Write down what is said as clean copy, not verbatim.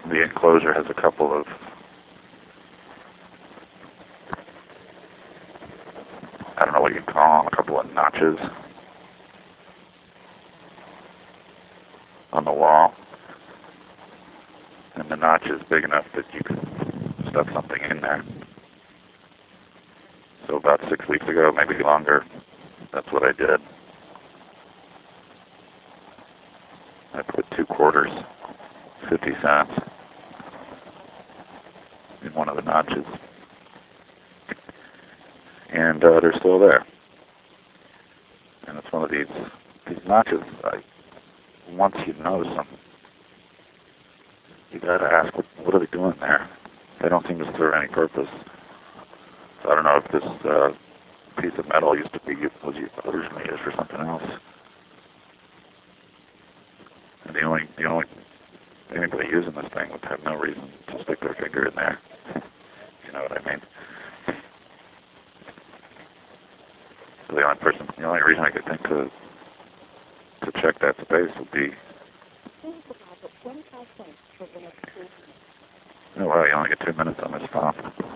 the enclosure has a couple of I don't know what you call them, a couple of notches on the wall. And the notch is big enough that you can stuff something in there. So about 6 weeks ago, maybe longer, that's what I did. I put 2 quarters, 50 cents, in one of the notches. And they're still there. And it's one of these notches, once you notice them, you gotta ask, what are they doing there? They don't seem to serve any purpose. So I don't know if this piece of metal was originally used for something else. And the only anybody using this thing would have no reason to stick their finger in there. You know what I mean? So the only reason I could think to check that space would be, oh wow, you only get 2 minutes on this phone.